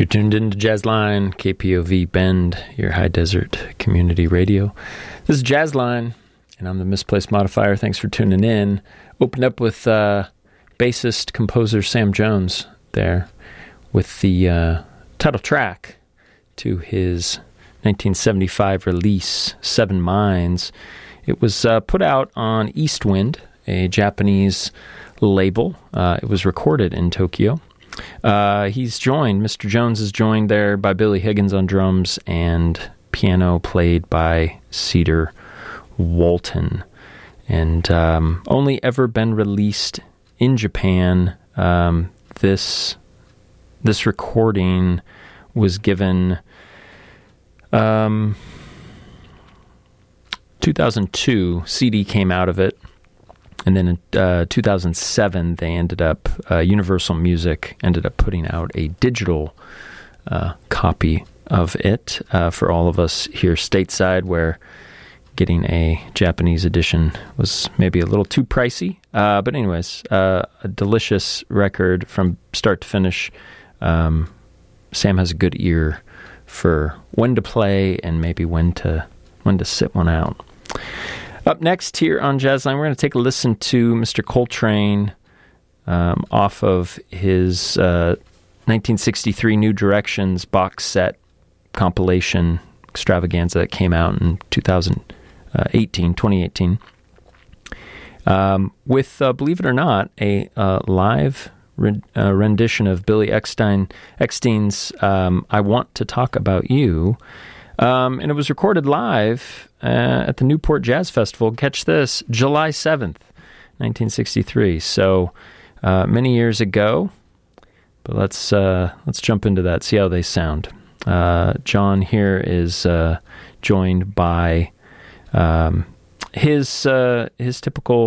You're tuned into Jazzline, KPOV Bend, your high desert community radio. This is Jazzline, and I'm the Misplaced Modifier. Thanks for tuning in. Opened up with bassist, composer Sam Jones there with the title track to his 1975 release, Seven Minds. It was put out on Eastwind, a Japanese label. It was recorded in Tokyo. Mr. Jones is joined there by Billy Higgins on drums and piano played by Cedar Walton. And only ever been released in Japan. This recording was given 2002, CD came out of it. And then in 2007, they ended up, Universal Music ended up putting out a digital copy of it for all of us here stateside, where getting a Japanese edition was maybe a little too pricey. But anyways, a delicious record from start to finish. Sam has a good ear for when to play and maybe when to sit one out. Up next here on Jazzline, we're going to take a listen to Mr. Coltrane off of his 1963 New Directions box set compilation extravaganza that came out in 2018, with, believe it or not, a live rendition of Billy Eckstein's I Want to Talk About You. And it was recorded live at the Newport Jazz Festival. Catch this, July 7th, 1963. So many years ago. But let's jump into that, see how they sound. John here is joined by his typical